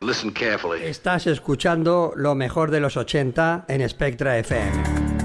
Listen carefully. Estás escuchando lo mejor de los 80 en Spectra FM.